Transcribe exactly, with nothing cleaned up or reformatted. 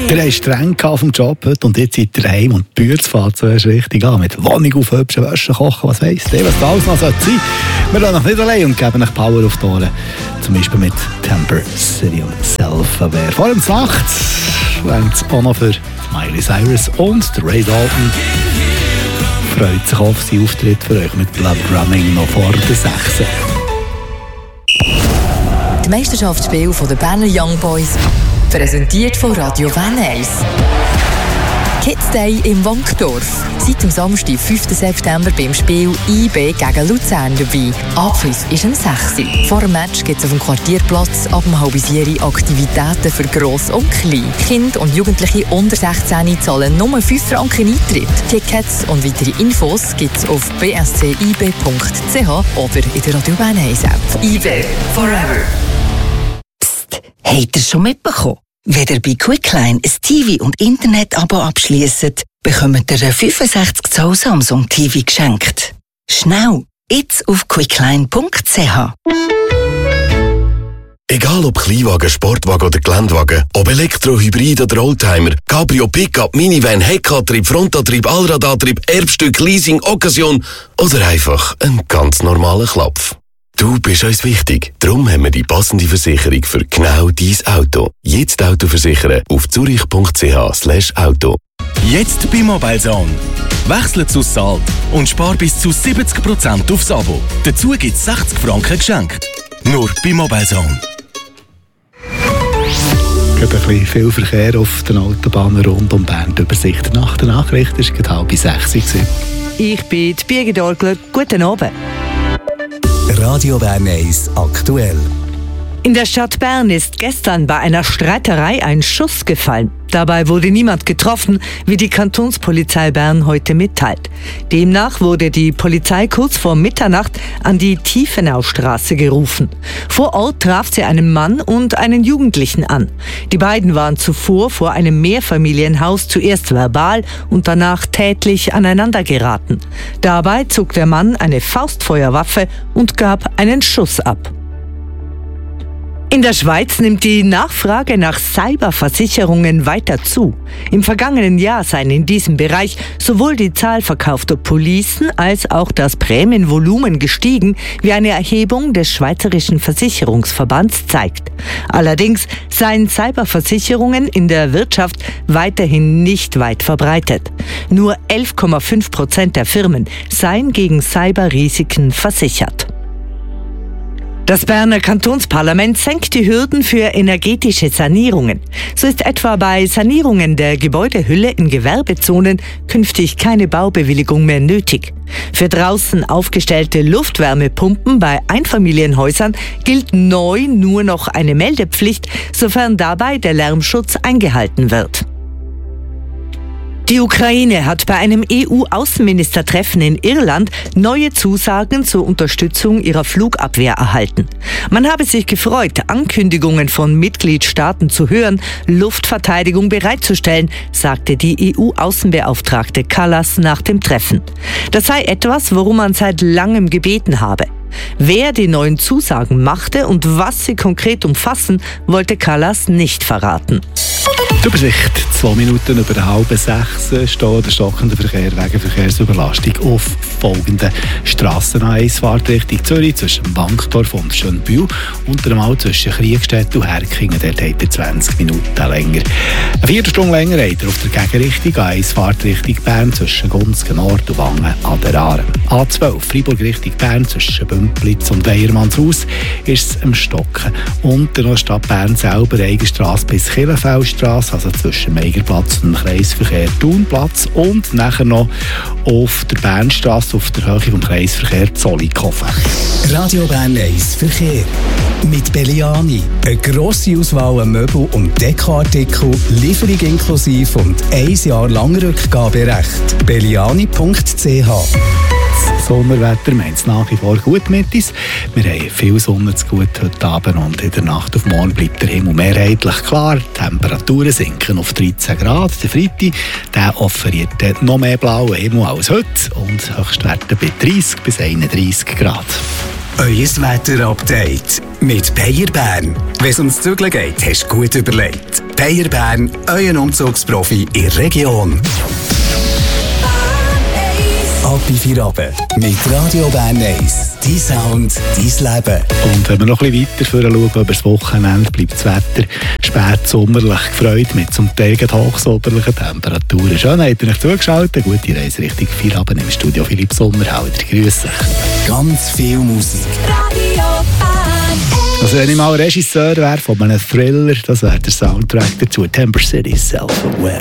Ihr habt streng auf dem Job heute und jetzt seid ihr daheim und die Bürze fährt zuerst richtig an. Mit Wohnung aufhübschen, Wäsche kochen, was weiss der, was da alles noch sein sollte. Wir lassen euch nicht allein und geben euch Power auf die Ohren. Zum Beispiel mit Temper City und Self-Aware. Vor allem Nacht längt es auch noch für Miley Cyrus und Ray Dalton. Freut sich auf seinen Auftritt für euch mit Blood Running noch vor der sechs. Die Meisterschaftsspiele der Berner Young Boys, präsentiert von Radio Van eins. Kids Day im Wankdorf. Seit dem Samstag, fünften September, beim Spiel I B gegen Luzern dabei. Abpfiff ist um sechs Uhr. Vor dem Match gibt es auf dem Quartierplatz ab um halb sieben Aktivitäten für Gross und Klein. Kinder und Jugendliche unter sechzehn zahlen nur fünf Franken Eintritt. Tickets und weitere Infos gibt es auf b s c i b punkt c h oder in der Radio Van eins App. I B Forever. Psst, habt ihr schon mitbekommen? Wenn ihr bei Quickline ein T V- und Internet-Abo abschliesst, bekommt ihr ein fünfundsechzig Zoll Samsung T V geschenkt. Schnell, jetzt auf quickline punkt c h. Egal ob Kleinwagen, Sportwagen oder Geländewagen, ob Elektro, Hybrid oder Oldtimer, Cabrio, Pickup, Minivan, Heckantrieb, Frontantrieb, Allradantrieb, Erbstück, Leasing, Occasion oder einfach ein ganz normaler Klapf. Du bist uns wichtig, darum haben wir die passende Versicherung für genau dein Auto. Jetzt Auto versichern auf zurich punkt c h slash auto. Jetzt bei Mobilezone. Wechsle zu Salt und spar bis zu siebzig Prozent aufs Abo. Dazu gibt es sechzig Franken geschenkt. Nur bei Mobilezone. Es gibt ein bisschen viel Verkehr auf den Autobahnen rund um Bern. Die Übersicht nach der Nachricht war gerade halb sechs. Ich bin die Birgit Orgler. Guten Abend. Radio Bern eins aktuell. In der Stadt Bern ist gestern bei einer Streiterei ein Schuss gefallen. Dabei wurde niemand getroffen, wie die Kantonspolizei Bern heute mitteilt. Demnach wurde die Polizei kurz vor Mitternacht an die Tiefenaustraße gerufen. Vor Ort traf sie einen Mann und einen Jugendlichen an. Die beiden waren zuvor vor einem Mehrfamilienhaus zuerst verbal und danach tätlich aneinander geraten. Dabei zog der Mann eine Faustfeuerwaffe und gab einen Schuss ab. In der Schweiz nimmt die Nachfrage nach Cyberversicherungen weiter zu. Im vergangenen Jahr seien in diesem Bereich sowohl die Zahl verkaufter Policen als auch das Prämienvolumen gestiegen, wie eine Erhebung des Schweizerischen Versicherungsverbands zeigt. Allerdings seien Cyberversicherungen in der Wirtschaft weiterhin nicht weit verbreitet. Nur elf Komma fünf Prozent der Firmen seien gegen Cyberrisiken versichert. Das Berner Kantonsparlament senkt die Hürden für energetische Sanierungen. So ist etwa bei Sanierungen der Gebäudehülle in Gewerbezonen künftig keine Baubewilligung mehr nötig. Für draußen aufgestellte Luftwärmepumpen bei Einfamilienhäusern gilt neu nur noch eine Meldepflicht, sofern dabei der Lärmschutz eingehalten wird. Die Ukraine hat bei einem E U-Außenministertreffen in Irland neue Zusagen zur Unterstützung ihrer Flugabwehr erhalten. Man habe sich gefreut, Ankündigungen von Mitgliedstaaten zu hören, Luftverteidigung bereitzustellen, sagte die E U-Außenbeauftragte Kallas nach dem Treffen. Das sei etwas, worum man seit langem gebeten habe. Wer die neuen Zusagen machte und was sie konkret umfassen, wollte Kallas nicht verraten. Die Übersicht, zwei Minuten über halb sechs, steht der stockende Verkehr wegen Verkehrsüberlastung auf folgenden Strassen. A eins Fahrtrichtung Zürich zwischen Wankdorf und Schönbühl und einmal zwischen Kriegstedt und Herkingen, dort hat er zwanzig Minuten länger. Eine Viertelstunde länger hat er auf der Gegenrichtung A eins Fahrtrichtung Bern zwischen Gunzgen Nord und Wangen an der Aare. A zwölf Freiburg Richtung Bern zwischen Bümplitz und Weiermannshaus ist es am Stocken. Und in der Stadt Bern selber Eigenstrasse bis Killenfeldstrasse, also zwischen Meigerplatz und dem Kreisverkehr Thunplatz und nachher noch auf der Bernstrasse auf der Höhe vom Kreisverkehr Zollikofen. Radio Bern eins Verkehr. Mit Belliani. Eine grosse Auswahl an Möbel- und Dekoartikel, Lieferung inklusive und ein Jahr lang Rückgaberecht. belliani punkt c h. Das Sommerwetter meint es nach wie vor gut mit uns. Wir haben viel Sonne zu gut heute Abend und in der Nacht auf morgen bleibt der Himmel mehrheitlich klar. Die Temperaturen sinken auf dreizehn Grad. Der Freitag der offeriert noch mehr blauen Himmel als heute und Höchstwerte bei dreißig bis einunddreißig Grad. Euer Wetter-Update mit Bayer Bern. Wenn es ums Zügeln geht, hast du gut überlegt. Bayer Bern, euer Umzugsprofi in der Region. Ab in vier Abend mit Radio Bern eins. Dein Sound, dein Leben. Und wenn wir noch ein bisschen weiter schauen, über das Wochenende bleibt das Wetter spät sommerlich gefreut mit zum Teil hochsommerlichen Temperaturen. Schön, habt ihr euch zugeschaltet. Gute Reise Richtung Feierabend im Studio. Philipp Sommerhalder, grüß dich. Ganz viel Musik. Radio Bern. Also wenn ich mal Regisseur wäre von einem Thriller, das wäre der Soundtrack dazu. Temper City, Self-Aware.